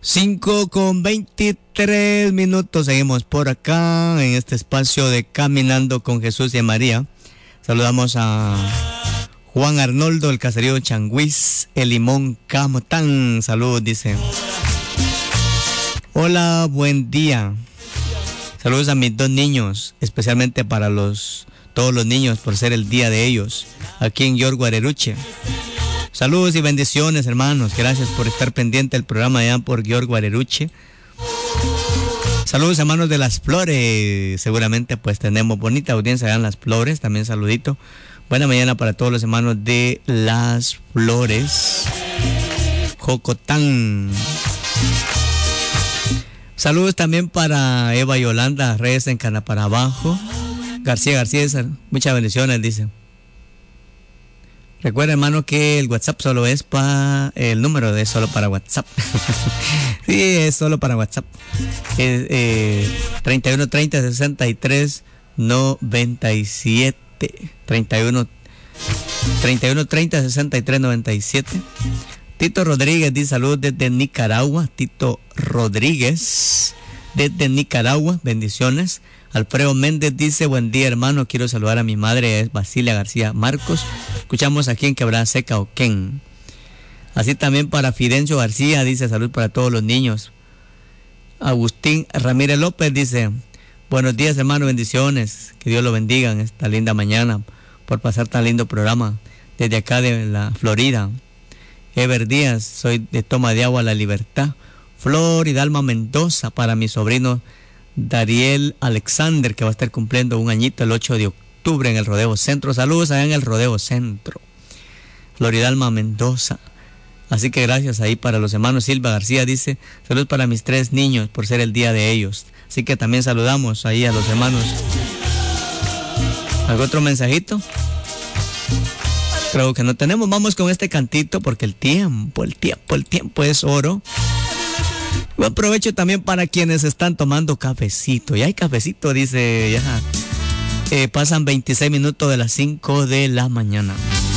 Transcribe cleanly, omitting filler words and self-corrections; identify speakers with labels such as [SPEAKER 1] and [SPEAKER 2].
[SPEAKER 1] 5:23. Seguimos por acá en este espacio de Caminando con Jesús y María. Saludamos a Juan Arnoldo, el caserío Changuis, el Limón Camotán. Saludos, dice. Hola, buen día. Saludos a mis dos niños, especialmente para todos los niños por ser el día de ellos, aquí en York Guareruche. Saludos y bendiciones, hermanos. Gracias por estar pendiente del programa allá por York Guareruche. Saludos, hermanos de Las Flores. Seguramente pues tenemos bonita audiencia allá en Las Flores. También saludito. Buena mañana para todos los hermanos de Las Flores. Jocotán. Saludos también para Eva Yolanda Reyes en Canaparabajo. García, muchas bendiciones, dice. Recuerda, hermano, que el WhatsApp solo es el número es solo para WhatsApp. Sí, es solo para WhatsApp. 31 30 63 97. 31 30 63 97. Tito Rodríguez dice saludos desde Nicaragua. Tito Rodríguez desde Nicaragua, bendiciones. Alfredo Méndez dice buen día, hermano, quiero saludar a mi madre, es Basilia García Marcos. Escuchamos aquí en Quebrada Seca, Oquén. Así también para Fidencio García, dice salud para todos los niños. Agustín Ramírez López dice buenos días, hermano, bendiciones, que Dios lo bendiga en esta linda mañana por pasar tan lindo programa desde acá de la Florida. Ever Díaz, soy de Toma de Agua La Libertad. Flor y Dalma Mendoza para mi sobrino Dariel Alexander, que va a estar cumpliendo un añito el 8 de octubre en el Rodeo Centro. Saludos allá en el Rodeo Centro. Floridalma Mendoza. Así que gracias ahí para los hermanos. Silva García dice saludos para mis 3 niños por ser el día de ellos. Así que también saludamos ahí a los hermanos. ¿Algún otro mensajito? Creo que no tenemos. Vamos con este cantito porque el tiempo es oro. Buen provecho también para quienes están tomando cafecito. Ya hay cafecito, dice, ya. Pasan 26 minutos de las 5 de la mañana.